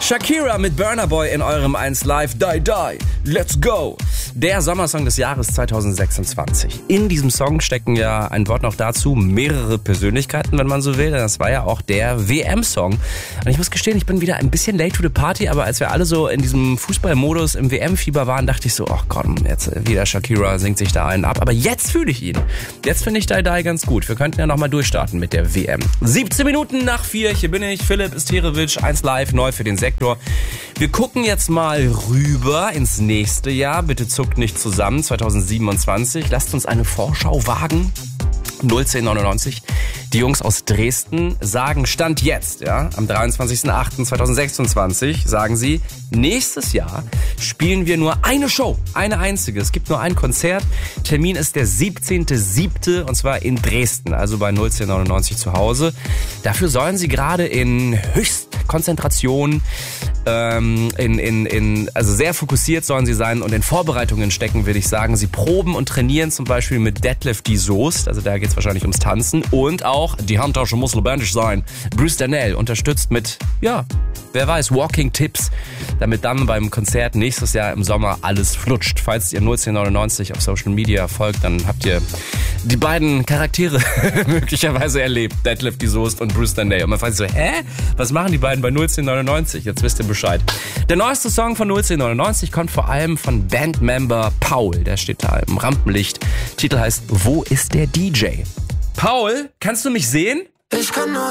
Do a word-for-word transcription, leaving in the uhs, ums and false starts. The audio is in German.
Shakira mit Burna Boy in eurem eins Live. Die, die, let's go. Der Sommersong des Jahres zwanzig sechsundzwanzig. In diesem Song stecken ja, ein Wort noch dazu, mehrere Persönlichkeiten, wenn man so will. Das war ja auch der W M-Song. Und ich muss gestehen, ich bin wieder ein bisschen late to the party, aber als wir alle so in diesem Fußballmodus im W M-Fieber waren, dachte ich so, ach komm, jetzt wieder Shakira singt sich da einen ab. Aber jetzt fühle ich ihn. Jetzt finde ich Die Die ganz gut. Wir könnten ja nochmal durchstarten mit der W M. siebzehn Minuten nach vier, hier bin ich, Philipp Isterevic, eins Live, neu für den Sektor. Wir gucken jetzt mal rüber ins nächste Jahr. Bitte zuckt nicht zusammen, zwanzig siebenundzwanzig. Lasst uns eine Vorschau wagen. null zehn neunundneunzig. Die Jungs aus Dresden sagen Stand jetzt, ja, am dreiundzwanzigsten achten zweitausendsechsundzwanzig, sagen sie, nächstes Jahr spielen wir nur eine Show, eine einzige. Es gibt nur ein Konzert. Termin ist der siebzehnten siebten und zwar in Dresden, also bei null zehn neunundneunzig zu Hause. Dafür sollen sie gerade in Höchstkonzentration, ähm, in, in, in, also sehr fokussiert sollen sie sein und in Vorbereitungen stecken, würde ich sagen. Sie proben und trainieren zum Beispiel mit Detlef die Soest, also da geht es wahrscheinlich ums Tanzen, und auch die Handtasche muss lebendig sein. Bruce Danell unterstützt mit, ja, wer weiß, Walking-Tipps, damit dann beim Konzert nächstes Jahr im Sommer alles flutscht. Falls ihr null zehn neunundneunzig auf Social Media folgt, dann habt ihr die beiden Charaktere möglicherweise erlebt. Detlef die Soest und Bruce Danell. Und man fragt sich so, hä? Was machen die beiden bei null zehn neunundneunzig? Jetzt wisst ihr Bescheid. Der neueste Song von null zehn neunundneunzig kommt vor allem von Bandmember Paul. Der steht da im Rampenlicht. Titel heißt Wo ist der D J? Paul, kannst du mich sehen? Ich kann nur